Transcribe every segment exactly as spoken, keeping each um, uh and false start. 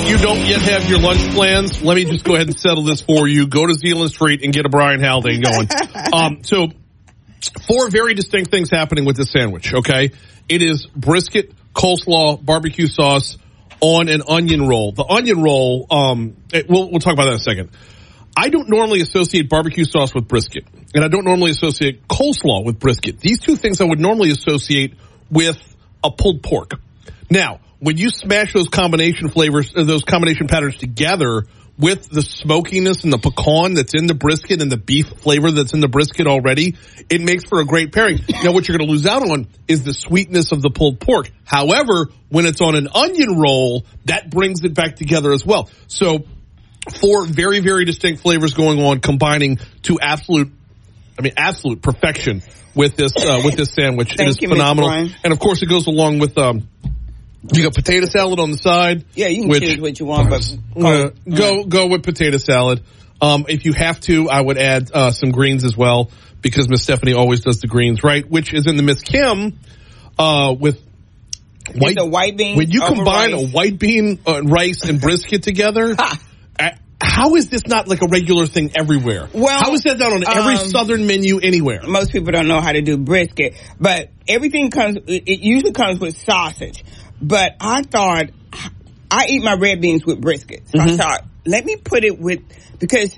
you don't yet have your lunch plans, let me just go ahead and settle this for you. Go to Zealand Street and get a Brian Haldane going. Um, so, four very distinct things happening with this sandwich, okay? It is brisket, coleslaw, barbecue sauce on an onion roll. The onion roll, um, it, we'll, we'll talk about that in a second. I don't normally associate barbecue sauce with brisket, and I don't normally associate coleslaw with brisket. These two things I would normally associate with a pulled pork. Now, when you smash those combination flavors, those combination patterns together with the smokiness and the pecan that's in the brisket and the beef flavor that's in the brisket already, it makes for a great pairing. Now, what you're going to lose out on is the sweetness of the pulled pork. However, when it's on an onion roll, that brings it back together as well. So, four very, very distinct flavors going on, combining to absolute, I mean, absolute perfection with this, uh, with this sandwich. It is you, phenomenal. And of course, it goes along with, um, you got potato salad on the side. Yeah, you can which, choose what you want, but uh, go go with potato salad. Um, if you have to, I would add uh, some greens as well, because Miss Stephanie always does the greens, right? Which is in the Miss Kim uh, with white, a white bean. When you combine rice. a white bean, uh, rice, and brisket together, uh, how is this not like a regular thing everywhere? Well, how is that not on every um, Southern menu anywhere? Most people don't know how to do brisket, but everything comes. It usually comes with sausage. But I thought, I eat my red beans with brisket. So mm-hmm. I thought, let me put it with, because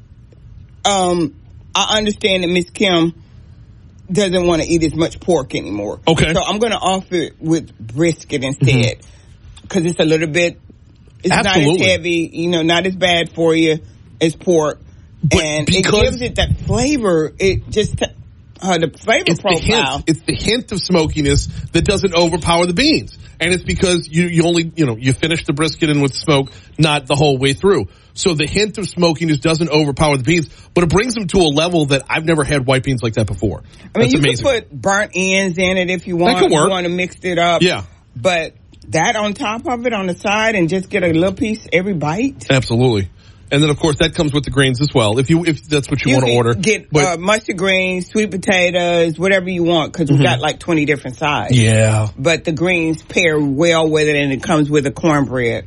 um, I understand that Miss Kim doesn't want to eat as much pork anymore. Okay. So I'm going to offer it with brisket instead. Because mm-hmm. it's a little bit, it's Absolutely. not as heavy, you know, not as bad for you as pork. But and it gives it that flavor. It just... Uh, the flavor it's profile. The hint, it's the hint of smokiness that doesn't overpower the beans. And it's because you, you only, you know, you finish the brisket in with smoke, not the whole way through. So the hint of smokiness doesn't overpower the beans, but it brings them to a level that I've never had white beans like that before. I mean, That's you amazing. can put burnt ends in it if you want. That could work. You want to mix it up. Yeah. But that on top of it, on the side, and just get a little piece every bite. Absolutely. And then, of course, that comes with the greens as well, if you if that's what you, you want to order. Get but, uh, mustard greens, sweet potatoes, whatever you want, because mm-hmm. we got like twenty different sides. Yeah. But the greens pair well with it, and it comes with a cornbread.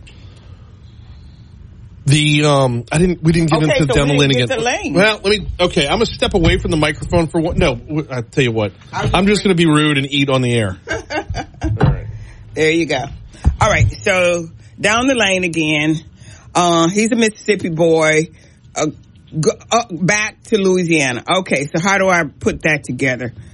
The um, I didn't. We didn't get okay, into so down the lane again. The lane. Well, let me. Okay, I'm gonna step away from the microphone for what? No, I tell you what. I'm just gonna be rude and eat on the air. All right. There you go. All right, so down the lane again. Uh, he's a Mississippi boy, uh, go, uh, back to Louisiana. Okay, so how do I put that together?